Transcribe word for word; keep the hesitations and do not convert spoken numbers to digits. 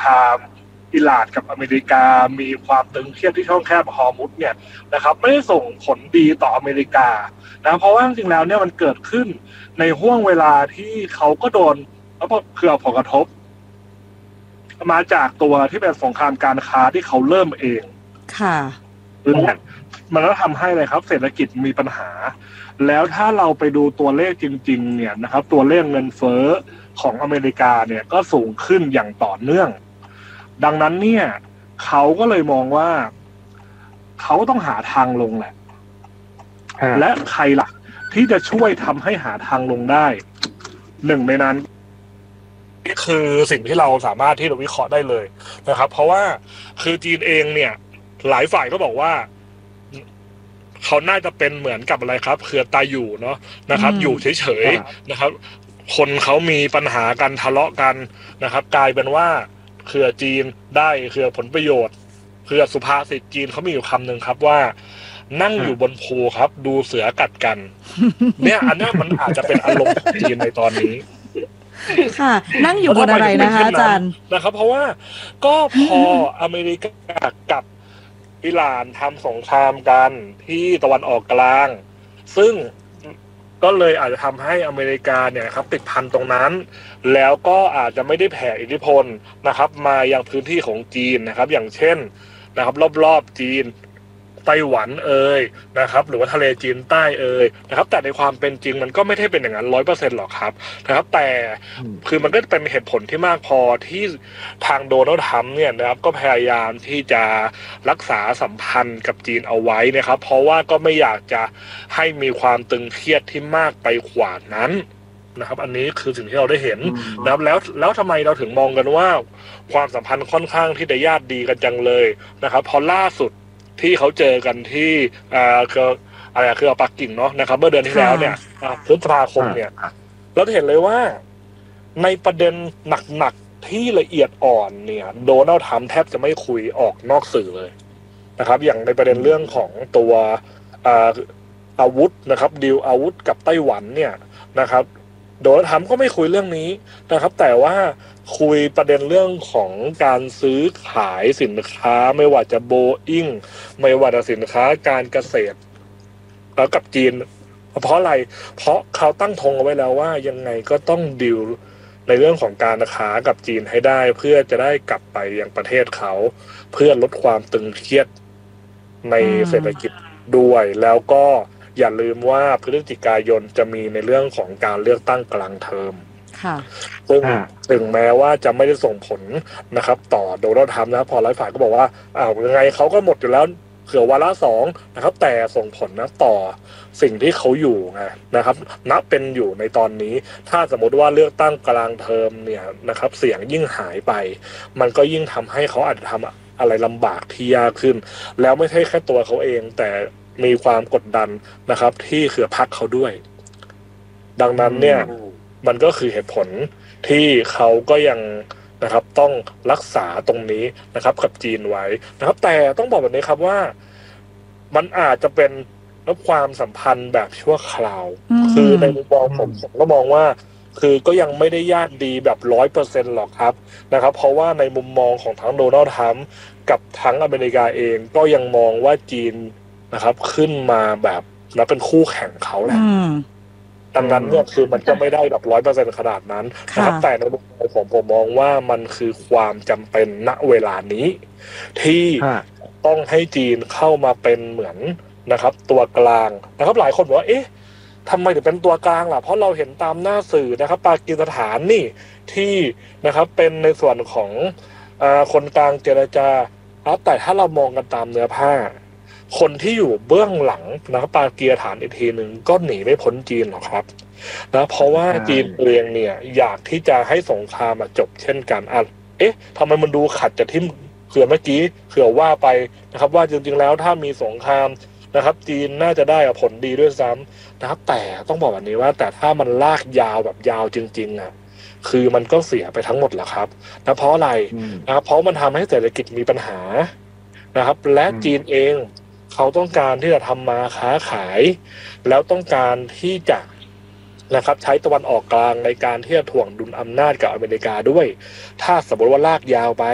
ครามอิหร่านกับอเมริกามีความตึงเครียดที่ช่องแคบฮอร์มุซเนี่ยนะครับไม่ได้ส่งผลดีต่ออเมริกานะเพราะว่าจริงๆแล้วเนี่ยมันเกิดขึ้นในห่วงเวลาที่เขาก็โดนแล้วก็คือผลกระทบมาจากตัวที่เป็นสงครามการค้าที่เขาเริ่มเองค่ะและมันก็ทำให้เลยครับเศรษฐกิจมีปัญหาแล้วถ้าเราไปดูตัวเลขจริงๆเนี่ยนะครับตัวเลขเงินเฟ้อของอเมริกาเนี่ยก็สูงขึ้นอย่างต่อเนื่องดังนั้นเนี่ยเขาก็เลยมองว่าเขาต้องหาทางลงแหละและใครล่ะที่จะช่วยทำให้หาทางลงได้หนึ่งในนั้นนี่คือสิ่งที่เราสามารถที่จะวิเคราะห์ได้เลยนะครับเพราะว่าคือจีนเองเนี่ยหลายฝ่ายก็บอกว่าเขาน่าจะเป็นเหมือนกับอะไรครับเครือตาอยู่เนาะนะครับอยู่เฉยๆนะครับคนเขามีปัญหากันทะเลาะกันนะครับกลายเป็นว่าเครือจีนได้เครือผลประโยชน์เครือสุภาษิตจีนเขามีอยู่คำหนึ่งครับว่านั่งอยู่บนภูครับดูเสือกัดกันเนี่ยอันนี้มันอาจจะเป็นอารมณ์ของจีนในตอนนี้ค่ะนั่งอยู่บนอะไรนะคะอาจารย์นะครับเพราะว่าก็พออเมริกากับอิหร่านทำสงครามกันที่ตะวันออกกลางซึ่งก็เลยอาจจะทำให้อเมริกาเนี่ยครับติดพันตรงนั้นแล้วก็อาจจะไม่ได้แผ่อิทธิพลนะครับมายังพื้นที่ของจีนนะครับอย่างเช่นนะครับรอบๆจีนไต้หวันเอ่ยนะครับหรือว่าทะเลจีนใต้เอ่ยนะครับแต่ในความเป็นจริงมันก็ไม่ได้เป็นอย่างนั้น ร้อยเปอร์เซ็นต์ หรอกครับนะครับแต่คือมันก็เป็นเหตุผลที่มากพอที่ทางโดนัลด์ทรัมป์เนี่ยนะครับก็พยายามที่จะรักษาสัมพันธ์กับจีนเอาไว้นะครับเพราะว่าก็ไม่อยากจะให้มีความตึงเครียดที่มากไปกว่านั้นนะครับอันนี้คือสิ่งที่เราได้เห็นนะครับแล้วแล้วทำไมเราถึงมองกันว่าความสัมพันธ์ค่อนข้างที่จะญาติดีกันจังเลยนะครับพอล่าสุดที่เขาเจอกันที่อ่าคืออะไรคือปักกิ่งเนาะนะครับเมื่อเดือนที่แล้วเนี่ยพฤษภาคมเนี่ยเราเห็นเลยว่าในประเด็นหนักๆที่ละเอียดอ่อนเนี่ยโดนัลด์ทรัมป์แทบจะไม่คุยออกนอกสื่อเลยนะครับอย่างในประเด็นเรื่องของตัวอ่าอาวุธนะครับดีลอาวุธกับไต้หวันเนี่ยนะครับโดนัลด์ทรัมป์ก็ไม่คุยเรื่องนี้นะครับแต่ว่าคุยประเด็นเรื่องของการซื้อขายสินค้าไม่ว่าจะโบอิ้งไม่ว่าจะสินค้าการเกษตรแล้วกับจีนเพราะอะไรเพราะเขาตั้งธงเอาไว้แล้วว่ายังไงก็ต้องดีลในเรื่องของการค้ากับจีนให้ได้เพื่อจะได้กลับไปยังประเทศเขาเพื่อลดความตึงเครียดในเศรษฐกิจด้วยแล้วก็อย่าลืมว่าพฤศจิกายนจะมีในเรื่องของการเลือกตั้งกลางเทอมซึ่งถึงแม้ว่าจะไม่ได้ส่งผลนะครับต่อโดนัลด์ทรัมป์นะพอหลายฝ่ายก็บอกว่าอ้าวยังไงเขาก็หมดอยู่แล้วเผื่อวาระสองนะครับแต่ส่งผลนะต่อสิ่งที่เขาอยู่ไงนะครับนับเป็นอยู่ในตอนนี้ถ้าสมมติว่าเลือกตั้งกลางเทอมเนี่ยนะครับเสียงยิ่งหายไปมันก็ยิ่งทำให้เขาอาจจะทำอะไรลำบากที่ยากขึ้นแล้วไม่ใช่แค่ตัวเขาเองแต่มีความกดดันนะครับที่เครือพรรคเขาด้วยดังนั้นเนี่ยมันก็คือเหตุผลที่เขาก็ยังนะครับต้องรักษาตรงนี้นะครับกับจีนไว้นะครับแต่ต้องบอกแบบนี้ครับว่ามันอาจจะเป็นความสัมพันธ์แบบชั่วคราวคือในมุมมองผมผมก็มองว่าคือก็ยังไม่ได้ญาติดีแบบ ร้อยเปอร์เซ็นต์ หรอกครับนะครับเพราะว่าในมุมมองของทั้งโดนัลด์ทรัมป์กับทั้งอเมริกาเองก็ยังมองว่าจีนนะครับขึ้นมาแบบนะเป็นคู่แข่งเขาแหละดังนั้นเนี่ยคือมันก็ไม่ได้แบบ ร้อยเปอร์เซ็นต์ ขนาดนั้นนะครับแต่ในมุมมองผมผมมองว่ามันคือความจำเป็นณเวลานี้ที่ต้องให้จีนเข้ามาเป็นเหมือนนะครับตัวกลางนะครับหลายคนบอกว่าเอ๊ะทำไมถึงเป็นตัวกลางล่ะเพราะเราเห็นตามหน้าสื่อนะครับปากีสถานนี่ที่นะครับเป็นในส่วนของอ่าคนกลางเจรจาครับแต่ถ้าเรามองกันตามเนื้อผ้าคนที่อยู่เบื้องหลังนะครับปากีสถานอีกทีหนึ่งก็หนีไม่พ้นจีนหรอกครับนะเพราะว่าจีนเองเนี่ยอยากที่จะให้สงครามจบเช่นกันอ่ะเอ๊ะทำไมมันดูขัดจะทิ่มเผื่อเมื่อกี้เผื่อว่าไปนะครับว่าจริงๆแล้วถ้ามีสงครามนะครับจีนน่าจะได้ผลดีด้วยซ้ำนะครับแต่ต้องบอกแบบนี้ว่าแต่ถ้ามันลากยาวแบบยาวจริงๆอ่ะคือมันก็เสียไปทั้งหมดแหละครับนะเพราะอะไรนะครับเพราะมันทำให้เศรษฐกิจมีปัญหานะครับและจีนเองเขาต้องการที่จะทำมาค้าขายแล้วต้องการที่จะนะครับใช้ตะวันออกกลางในการที่จะถ่วงดุลอำนาจกับอเมริกาด้วยถ้าสมมติว่าลากยาวไป